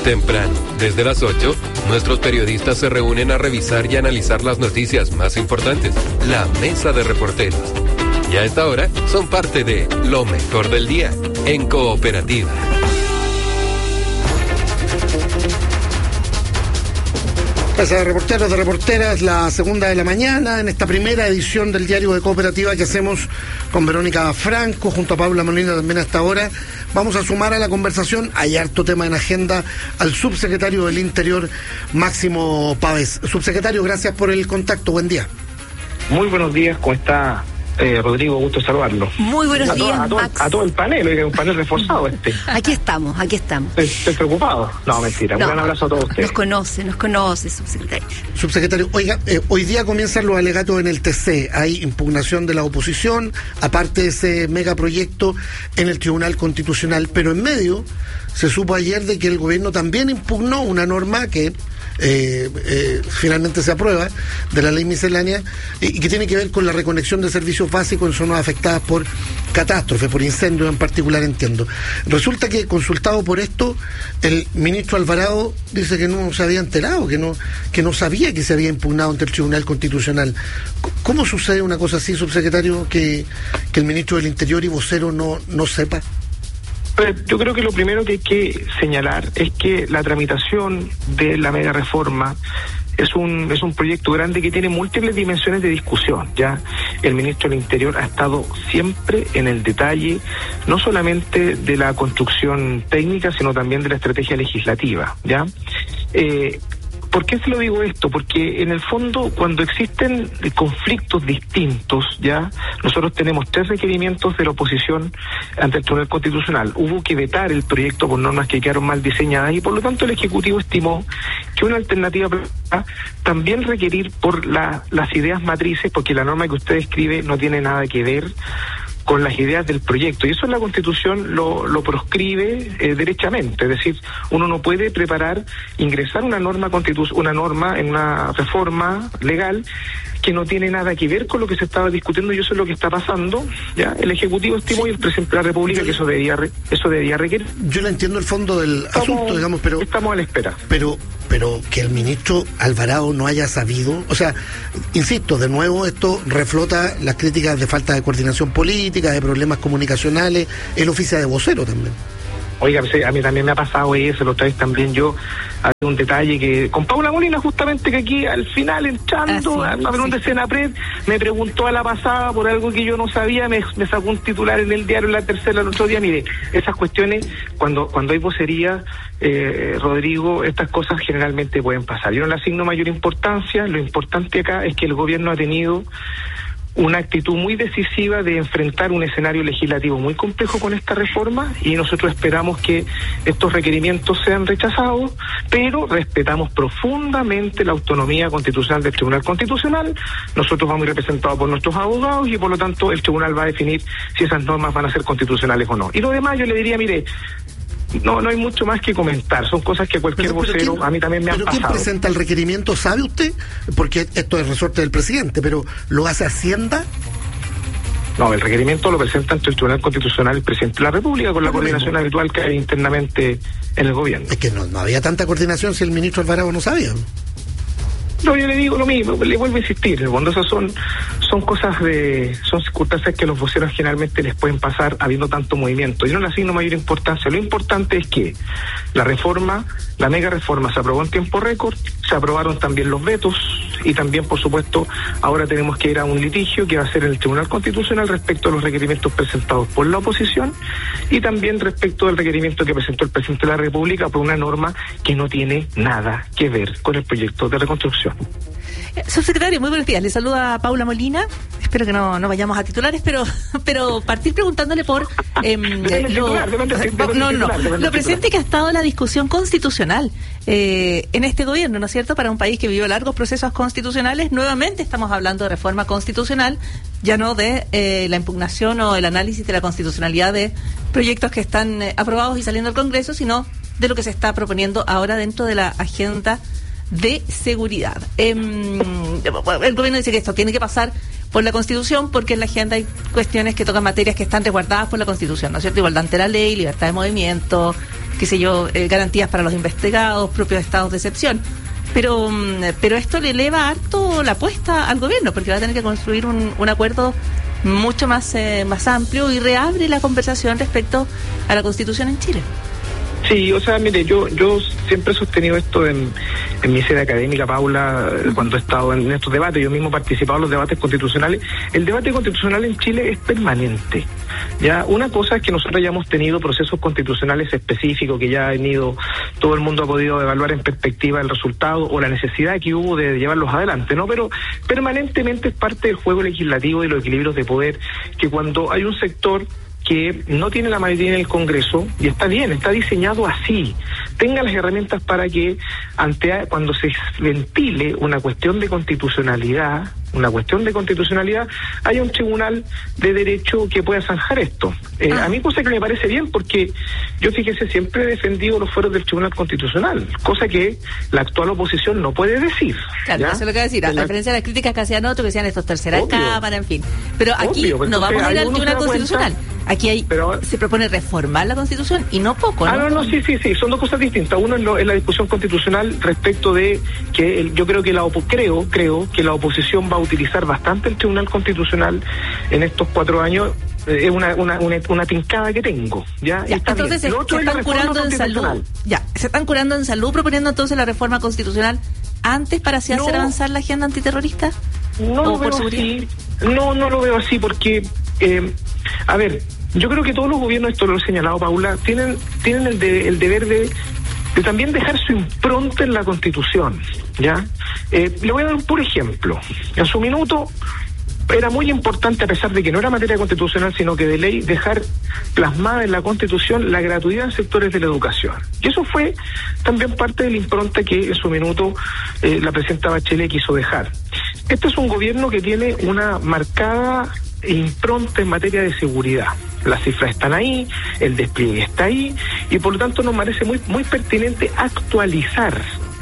Temprano, desde las 8, nuestros periodistas se reúnen a revisar y analizar las noticias más importantes. La Mesa de Reporteros. Y a esta hora son parte de lo mejor del día en Cooperativa. Mesa de reporteros, de reporteras, la segunda de la mañana, en esta primera edición del diario de Cooperativa que hacemos con Verónica Franco, junto a Paula Molina también a esta hora. Vamos a sumar a la conversación, hay harto tema en agenda, al subsecretario del Interior, Máximo Pavés. Subsecretario, gracias por el contacto, buen día. Muy buenos días, ¿cómo está? Rodrigo, gusto saludarlo. Muy buenos días, Max. A todo el panel, oiga, un panel reforzado Aquí estamos. Estoy preocupado. No, mentira. Un gran abrazo a todos ustedes. Nos conoce, subsecretario. Subsecretario, oiga, hoy día comienzan los alegatos en el TC. Hay impugnación de la oposición, aparte de ese megaproyecto en el Tribunal Constitucional, pero en medio se supo ayer de que el gobierno también impugnó una norma que finalmente se aprueba, de la ley miscelánea, y que tiene que ver con la reconexión de servicios básicos en zonas afectadas por catástrofes, por incendios en particular, entiendo. Resulta que, consultado por esto, el ministro Alvarado dice que no se había enterado, que no sabía que se había impugnado ante el Tribunal Constitucional. ¿Cómo sucede una cosa así, subsecretario, que el ministro del Interior y vocero no sepa? Yo creo que lo primero que hay que señalar es que la tramitación de la mega reforma es un proyecto grande que tiene múltiples dimensiones de discusión. Ya el ministro del Interior ha estado siempre en el detalle, no solamente de la construcción técnica, sino también de la estrategia legislativa. ¿Ya? ¿Por qué se lo digo esto? Porque en el fondo, cuando existen conflictos distintos, ya nosotros tenemos 3 requerimientos de la oposición ante el Tribunal Constitucional. Hubo que vetar el proyecto por normas que quedaron mal diseñadas y por lo tanto el Ejecutivo estimó que una alternativa también requerir por las ideas matrices, porque la norma que usted escribe no tiene nada que ver con las ideas del proyecto, y eso en la Constitución lo proscribe derechamente. Es decir, uno no puede ingresar una norma en una reforma legal que no tiene nada que ver con lo que se estaba discutiendo, y eso es lo que está pasando. Ya el Ejecutivo estimó, y el presidente de la República, que eso debía requerir. Yo no entiendo el fondo del asunto, digamos, pero estamos a la espera. Pero que el ministro Alvarado no haya sabido, o sea, insisto, de nuevo esto reflota las críticas de falta de coordinación política, de problemas comunicacionales, el oficio de vocero también. Oiga, a mí también me ha pasado eso, la otra vez también yo, había un detalle que, con Paula Molina justamente, que aquí al final entrando a ver un de Senapred, me preguntó a la pasada por algo que yo no sabía, me sacó un titular en el diario, en la tercera, el otro día. Mire, esas cuestiones, cuando hay vocería, Rodrigo, estas cosas generalmente pueden pasar. Yo no le asigno mayor importancia, lo importante acá es que el gobierno ha tenido una actitud muy decisiva de enfrentar un escenario legislativo muy complejo con esta reforma, y nosotros esperamos que estos requerimientos sean rechazados, pero respetamos profundamente la autonomía constitucional del Tribunal Constitucional. Nosotros vamos a ir representados por nuestros abogados, y por lo tanto el tribunal va a definir si esas normas van a ser constitucionales o no. Y lo demás yo le diría, mire, no hay mucho más que comentar, son cosas que cualquier vocero, a mí también me han pasado. ¿Pero quién presenta el requerimiento, sabe usted? Porque esto es resorte del presidente, pero ¿lo hace Hacienda? No, el requerimiento lo presenta ante el Tribunal Constitucional el presidente de la República, con la coordinación habitual que hay internamente en el gobierno. Es que no había tanta coordinación si el ministro Alvarado no sabía. No, yo le digo lo mismo, le vuelvo a insistir, en el fondo esas son circunstancias que los voceros generalmente les pueden pasar habiendo tanto movimiento. Yo no le asigno mayor importancia. Lo importante es que la mega reforma se aprobó en tiempo récord, se aprobaron también los vetos, y también, por supuesto, ahora tenemos que ir a un litigio que va a ser en el Tribunal Constitucional respecto a los requerimientos presentados por la oposición, y también respecto al requerimiento que presentó el presidente de la República por una norma que no tiene nada que ver con el proyecto de reconstrucción. Subsecretario, muy buenos días. Le saluda Paula Molina. Espero que no vayamos a titulares, pero partir preguntándole por lo presente que ha estado la discusión constitucional en este gobierno, ¿no es cierto? Para un país que vivió largos procesos constitucionales, nuevamente estamos hablando de reforma constitucional, ya no de la impugnación o el análisis de la constitucionalidad de proyectos que están aprobados y saliendo al Congreso, sino de lo que se está proponiendo ahora dentro de la agenda de seguridad. El gobierno dice que esto tiene que pasar por la Constitución, porque en la agenda hay cuestiones que tocan materias que están resguardadas por la Constitución, ¿no es cierto? Igualdad ante la ley, libertad de movimiento, garantías para los investigados, propios estados de excepción. Pero esto le eleva harto la apuesta al gobierno, porque va a tener que construir un acuerdo mucho más amplio y reabre la conversación respecto a la Constitución en Chile. Sí, o sea, mire, yo siempre he sostenido esto en mi sede académica, Paula, cuando he estado en estos debates. Yo mismo he participado en los debates constitucionales. El debate constitucional en Chile es permanente. Ya, una cosa es que nosotros hayamos tenido procesos constitucionales específicos que ya han ido, todo el mundo ha podido evaluar en perspectiva el resultado o la necesidad que hubo de llevarlos adelante, ¿no? Pero permanentemente es parte del juego legislativo y los equilibrios de poder, que cuando hay un sector que no tiene la mayoría en el Congreso, y está bien, está diseñado así, tenga las herramientas para que cuando se ventile una cuestión de constitucionalidad, haya un tribunal de derecho que pueda zanjar esto. A mí cosa que me parece bien, porque yo, fíjese, siempre he defendido los fueros del Tribunal Constitucional, cosa que la actual oposición no puede decir. Claro, ¿ya? Eso es lo que voy a decir, a diferencia de las críticas que hacían otros, que decían estos tercera cámara, en fin. Pero aquí no vamos a ir al Tribunal Constitucional. Aquí se propone reformar la Constitución, y no poco, ¿no? Sí, son dos cosas distintas. Uno es la discusión constitucional respecto de que yo creo que creo que la oposición va a utilizar bastante el Tribunal Constitucional en estos 4 años. Es una tincada que tengo, ¿ya? Entonces se están curando en salud. Se están curando en salud, proponiendo entonces la reforma constitucional antes para así hacer avanzar la agenda antiterrorista. No lo veo así. No lo veo así, porque a ver, yo creo que todos los gobiernos, esto lo he señalado, Paula, tienen el deber de también dejar su impronta en la Constitución, ¿ya? Le voy a dar un puro ejemplo. En su minuto era muy importante, a pesar de que no era materia constitucional, sino que de ley, dejar plasmada en la Constitución la gratuidad en sectores de la educación. Y eso fue también parte de la impronta que en su minuto la presidenta Bachelet quiso dejar. Este es un gobierno que tiene una marcada impronta en materia de seguridad. Las cifras están ahí, el despliegue está ahí, y por lo tanto nos parece muy, muy pertinente actualizar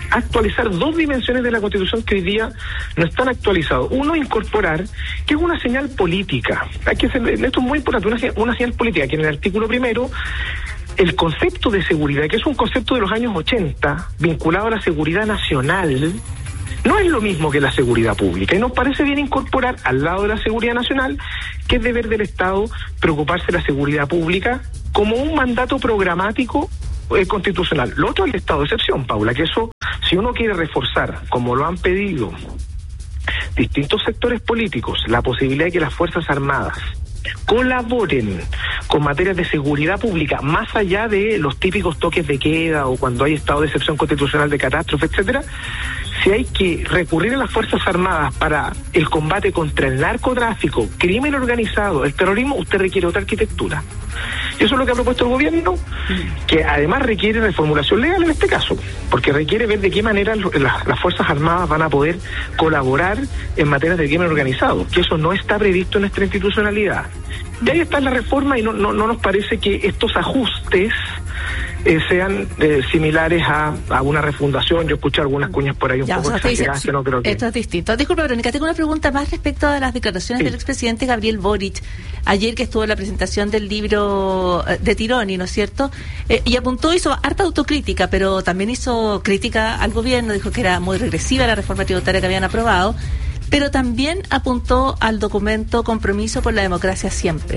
2 dimensiones de la Constitución que hoy día no están actualizadas. Uno, incorporar, que es una señal política. Esto es muy importante, una señal política, que en el artículo 1, el concepto de seguridad, que es un concepto de los años 80, vinculado a la seguridad nacional, no es lo mismo que la seguridad pública, y nos parece bien incorporar al lado de la seguridad nacional que es deber del Estado preocuparse de la seguridad pública como un mandato programático constitucional. Lo otro es el estado de excepción, Paula, que eso, si uno quiere reforzar, como lo han pedido distintos sectores políticos, la posibilidad de que las Fuerzas Armadas colaboren con materias de seguridad pública, más allá de los típicos toques de queda o cuando hay estado de excepción constitucional de catástrofe, etcétera, si hay que recurrir a las Fuerzas Armadas para el combate contra el narcotráfico, crimen organizado, el terrorismo, usted requiere otra arquitectura. Y eso es lo que ha propuesto el gobierno, que además requiere reformulación legal en este caso, porque requiere ver de qué manera las Fuerzas Armadas van a poder colaborar en materias de crimen organizado, que eso no está previsto en nuestra institucionalidad. Y ahí está la reforma, y no nos parece que estos ajustes sean similares a una refundación. Yo escuché algunas cuñas por ahí un poco exageradas, que no creo que... Esto es distinto. Disculpa, Verónica, tengo una pregunta más respecto a las declaraciones del expresidente Gabriel Boric, ayer que estuvo en la presentación del libro de Tironi, ¿no es cierto? Y hizo harta autocrítica, pero también hizo crítica al gobierno, dijo que era muy regresiva la reforma tributaria que habían aprobado, pero también apuntó al documento Compromiso por la Democracia Siempre.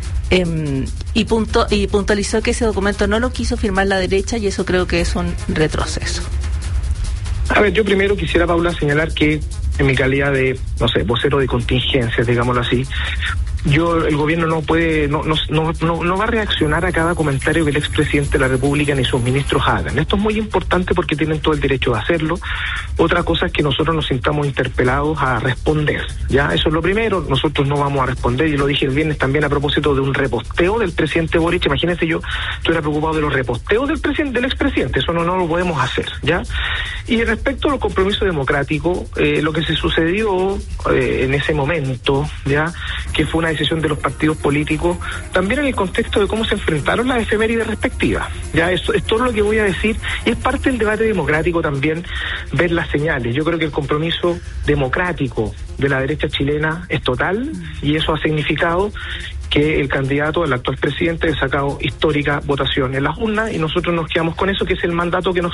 Y puntualizó que ese documento no lo quiso firmar la derecha, y eso creo que es un retroceso. A ver, yo primero quisiera, Paula, señalar que en mi calidad de, vocero de contingencias, digámoslo así, el gobierno no va a reaccionar a cada comentario que el expresidente de la República ni sus ministros hagan. Esto es muy importante porque tienen todo el derecho de hacerlo. Otra cosa es que nosotros nos sintamos interpelados a responder, ¿ya? Eso es lo primero. Nosotros no vamos a responder, y lo dije el viernes también a propósito de un reposteo del presidente Boric. Imagínense, yo estuviera preocupado de los reposteos del expresidente. Eso no lo podemos hacer, ¿ya? Y respecto a los compromisos democráticos, lo que se sucedió en ese momento, ¿ya?, que fue una decisión de los partidos políticos, también en el contexto de cómo se enfrentaron las efemérides respectivas. Ya, es todo lo que voy a decir, y es parte del debate democrático también ver las señales. Yo creo que el compromiso democrático de la derecha chilena es total, y eso ha significado que el candidato, el actual presidente, ha sacado histórica votación en las urnas, y nosotros nos quedamos con eso, que es el mandato que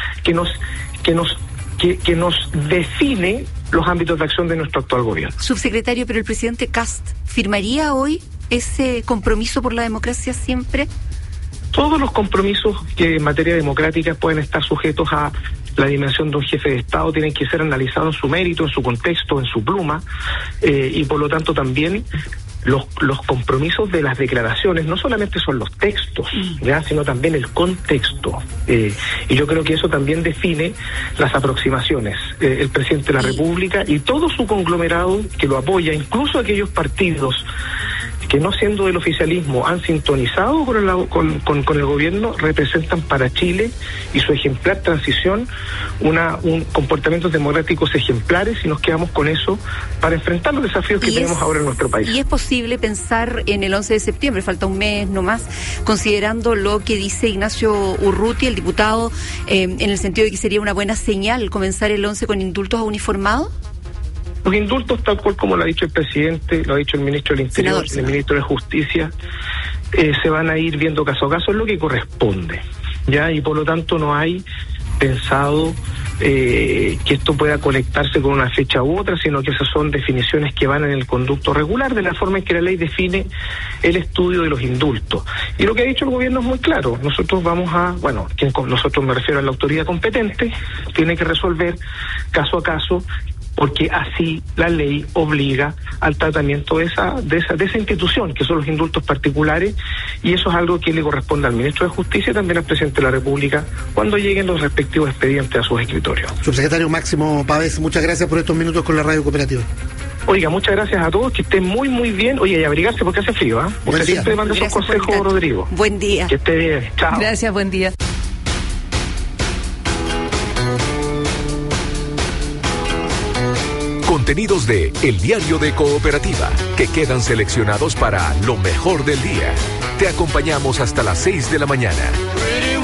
nos define los ámbitos de acción de nuestro actual gobierno. Subsecretario, pero el presidente Kast, ¿firmaría hoy ese compromiso por la democracia siempre? Todos los compromisos que en materia democrática pueden estar sujetos a la dimensión de un jefe de Estado tienen que ser analizados en su mérito, en su contexto, en su pluma, y por lo tanto también los compromisos de las declaraciones no solamente son los textos, ¿ya?, sino también el contexto. Y yo creo que eso también define las aproximaciones. El presidente de la República y todo su conglomerado que lo apoya, incluso aquellos partidos que no siendo del oficialismo han sintonizado con el gobierno, representan para Chile y su ejemplar transición un comportamientos democráticos ejemplares, y nos quedamos con eso para enfrentar los desafíos que tenemos ahora en nuestro país. ¿Y es posible pensar en el 11 de septiembre, falta un mes nomás, considerando lo que dice Ignacio Urruti, el diputado, en el sentido de que sería una buena señal comenzar el 11 con indultos a uniformados? Los indultos, tal cual como lo ha dicho el presidente, lo ha dicho el ministro del Interior, el ministro de Justicia, se van a ir viendo caso a caso, es lo que corresponde, ¿ya? Y por lo tanto no hay pensado que esto pueda conectarse con una fecha u otra, sino que esas son definiciones que van en el conducto regular de la forma en que la ley define el estudio de los indultos. Y lo que ha dicho el gobierno es muy claro: nosotros vamos a, nosotros me refiero a la autoridad competente, tiene que resolver caso a caso, porque así la ley obliga al tratamiento de esa institución, que son los indultos particulares, y eso es algo que le corresponde al ministro de Justicia y también al presidente de la República cuando lleguen los respectivos expedientes a sus escritorios. Subsecretario Máximo Pavés, muchas gracias por estos minutos con la Radio Cooperativa. Oiga, muchas gracias a todos, que estén muy, muy bien. Oye, y abrigarse porque hace frío, ¿ah? Porque siempre manda esos consejos, Rodrigo. Buen día. Que esté bien. Chao. Gracias, buen día. Contenidos de El Diario de Cooperativa, que quedan seleccionados para lo mejor del día. Te acompañamos hasta las 6 de la mañana.